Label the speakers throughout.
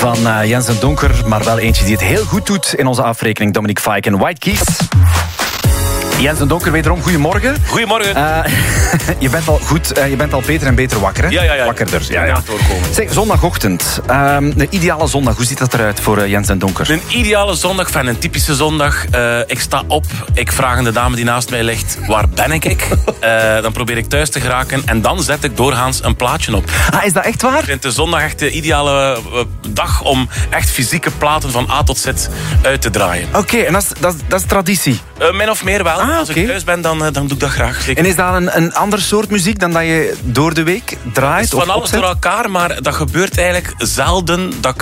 Speaker 1: van Jens en Donker, maar wel eentje die het heel goed doet in onze afrekening. Dominic Fike en White Keys. Jens en Donker, wederom, goedemorgen.
Speaker 2: Goedemorgen.
Speaker 1: Je bent al goed, je bent al beter en beter wakker, hè?
Speaker 2: Ja.
Speaker 1: Wakkerder. Ja. Zeg, zondagochtend. Een ideale zondag, hoe ziet dat eruit voor Jens en Donker?
Speaker 2: Een ideale zondag, een typische zondag. Ik sta op, ik vraag aan de dame die naast mij ligt, waar ben ik? Dan probeer ik thuis te geraken en dan zet ik doorgaans een plaatje op.
Speaker 1: Ah, is dat echt waar?
Speaker 2: Ik vind de zondag echt de ideale dag om echt fysieke platen van A tot Z uit te draaien.
Speaker 1: Oké, en dat is traditie?
Speaker 2: Min of meer wel. Als ik thuis ben, dan doe ik dat graag. Zeker.
Speaker 1: En is dat een ander soort muziek dan dat je door de week draait?
Speaker 2: Het is van alles door elkaar, maar dat gebeurt eigenlijk zelden dat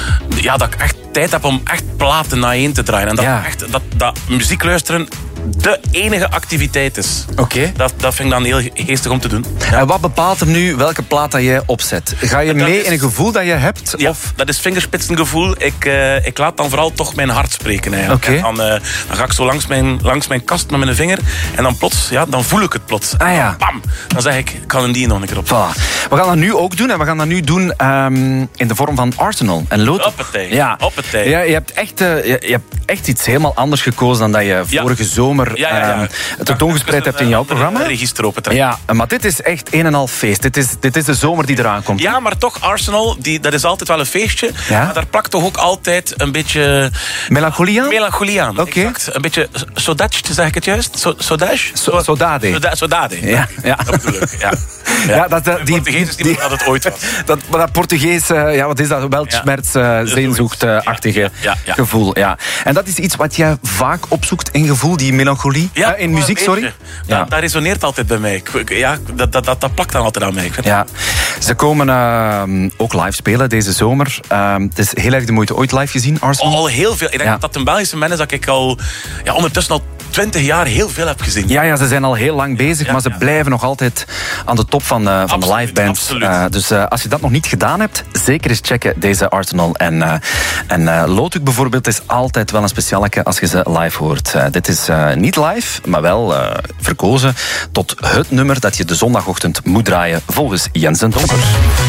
Speaker 2: ik echt tijd heb om echt platen naar één te draaien. En dat muziek luisteren de enige activiteit is.
Speaker 1: Oké.
Speaker 2: Dat vind ik dan heel geestig om te doen.
Speaker 1: Ja. En wat bepaalt er nu welke plaat dat jij opzet? Ga je mee in een gevoel dat je hebt?
Speaker 2: Ja,
Speaker 1: of?
Speaker 2: Dat is vingerspitsengevoel. Ik laat dan vooral toch mijn hart spreken eigenlijk.
Speaker 1: Okay.
Speaker 2: Dan ga ik zo langs mijn kast met mijn vinger en dan plots, dan voel ik het plots.
Speaker 1: Ah ja.
Speaker 2: Bam! Dan zeg ik kan een die nog een keer op.
Speaker 1: Voilà. We gaan dat nu ook doen en we gaan dat nu doen in de vorm van Arsenal en Lotus.
Speaker 2: Hoppatee.
Speaker 1: Ja.
Speaker 2: Hoppatee.
Speaker 1: Ja, je hebt echt iets helemaal anders gekozen dan dat je vorige zomer tentoongespreid hebt in jouw programma.
Speaker 2: Register open.
Speaker 1: Ja, maar dit is echt een en al feest. Dit is de zomer die eraan komt.
Speaker 2: Ja, maar toch, Arsenal, dat is altijd wel een feestje. Ja? Maar daar plakt toch ook altijd een beetje...
Speaker 1: Melancholie aan?
Speaker 2: Melancholie aan,
Speaker 1: okay.
Speaker 2: Exact. Een beetje sodage, zeg ik het juist? Sodage?
Speaker 1: Sodade.
Speaker 2: Sodade.
Speaker 1: Ja.
Speaker 2: Dat bedoel ik, ja.
Speaker 1: Ja, dat
Speaker 2: Portugees is niet dat het ooit was.
Speaker 1: Dat Portugees, wat is dat? Weltschmerz, zeenzoechtachtige gevoel. Ja. En dat is iets wat jij vaak opzoekt in gevoel, die melancholie?
Speaker 2: Ja,
Speaker 1: in muziek, sorry?
Speaker 2: Dat resoneert altijd bij mij. Dat plakt dan altijd aan mij.
Speaker 1: Ja. Ze komen ook live spelen deze zomer. Het is heel erg de moeite. Ooit live gezien, Arsenal?
Speaker 2: Al heel veel. Ik denk dat een Belgische man is dat ik al ondertussen al 20 jaar heel veel heb gezien.
Speaker 1: Ja, ze zijn al heel lang bezig, maar ze blijven nog altijd aan de top van de live band. Dus als je dat nog niet gedaan hebt, zeker eens checken deze Arsenal. En Lotuk bijvoorbeeld is altijd wel een specialeke als je ze live hoort. Dit is niet live, maar wel verkozen tot het nummer dat je de zondagochtend moet draaien volgens Jens en Donker.